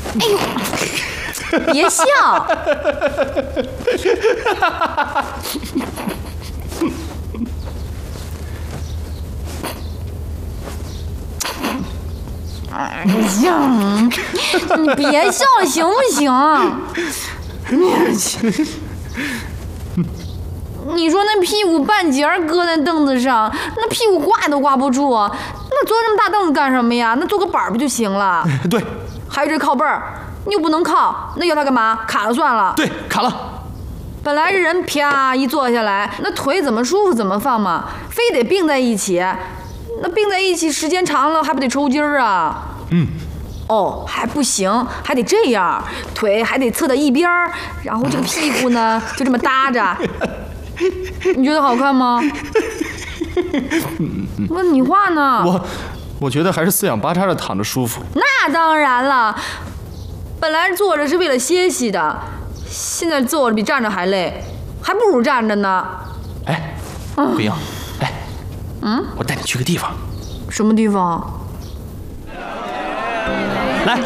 哎呦，别笑。哎呀，你别笑行不行？你说那屁股半截搁在凳子上，那屁股挂都挂不住，那坐这么大凳子干什么呀？那坐个板不就行了？ 对。 还有这靠背儿，你又不能靠，那要它干嘛？卡了算了。 对，卡了。 本来这人啪一坐下来，那腿怎么舒服怎么放嘛，非得并在一起，那并在一起时间长了还不得抽筋儿啊？哦，还不行，还得这样，腿还得侧到一边儿，然后这个屁股呢就这么搭着。你觉得好看吗？问你话呢。 我觉得还是四仰八叉的躺着舒服。 那当然了，本来坐着是为了歇息的，现在坐着比站着还累，还不如站着呢。 哎，桂英，哎，我带你去个地方。 什么地方？ 来，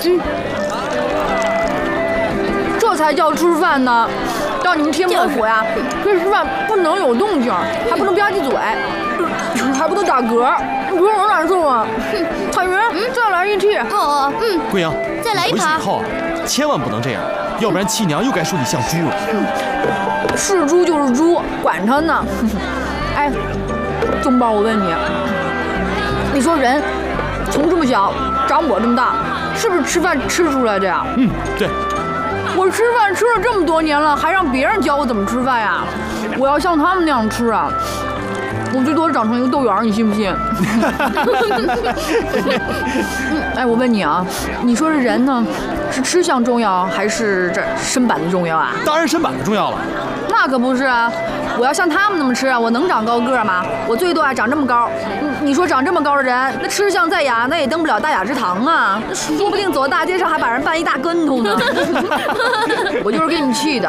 这才叫吃饭呢。让你们天魔府呀，这吃饭不能有动静，还不能吧唧嘴，还不能打嗝，你说多难受啊！彩云，再来一屉。 桂英， 再来一盘。 回去以后啊，千万不能这样，要不然七娘又该说你像猪了。 是猪就是猪，管他呢。哎，宗宝，我问你，你说人从这么小长我这么大，是不是吃饭吃出来的呀？ 对。 我吃饭吃了这么多年了，还让别人教我怎么吃饭呀？我要像他们那样吃啊，我最多长成一个豆圆，你信不信？哎，我问你啊，你说这人呢，是吃相重要还是这身板子重要啊？ 当然身板子重要了。 那可不是啊，我要像他们那么吃啊，我能长高个吗？我最多啊长这么高。你说长这么高的人，那吃相再雅，那也登不了大雅之堂啊，说不定走到大街上还把人绊一大跟头呢。我就是给你气的，